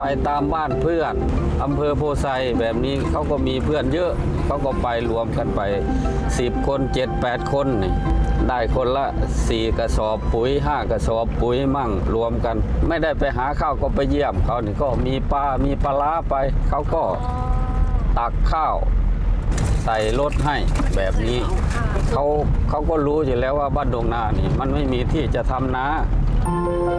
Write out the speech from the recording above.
ไปตามบ้านเพื่อนอำเภอโพไซแบบนี้เขาก็มีเพื่อนเยอะเขาก็ไปรวมกันไป10 คน7-8 คนนี่ได้คนละ4 กระสอบปุ๋ย5 กระสอบปุ๋ยมั่งรวมกันไม่ได้ไปหาข้าวก็ไปเยี่ยมเขานี่ก็มีปลามีปลาร้าไปเขาก็ตักข้าวใส่รถให้แบบนี้เขาก็รู้อยู่แล้วว่าบ้านดงนานี่มันไม่มีที่จะทำนา